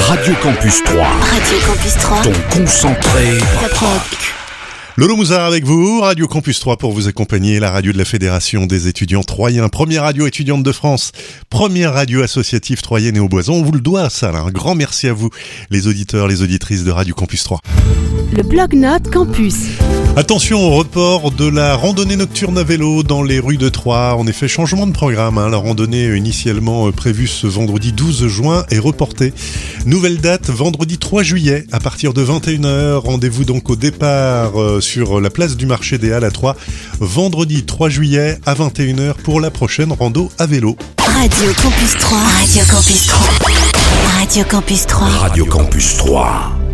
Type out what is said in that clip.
Radio Campus 3. Radio Campus 3. Ton concentré rock. Lolo Mouzard avec vous, Radio Campus 3 pour vous accompagner, la radio de la Fédération des étudiants troyens, première radio étudiante de France, première radio associative troyenne et Auboison. On vous le doit ça, là. Un grand merci à vous, les auditeurs, les auditrices de Radio Campus 3. Le Blog-Notes Campus. Attention au report de la randonnée nocturne à vélo dans les rues de Troyes. En effet, changement de programme. La randonnée initialement prévue ce vendredi 12 juin est reportée. Nouvelle date, vendredi 3 juillet à partir de 21h. Rendez-vous donc au départ sur la place du marché des Halles à Troyes. Vendredi 3 juillet à 21h pour la prochaine rando à vélo. Radio Campus 3. Radio Campus 3. Radio Campus 3. Radio Campus 3.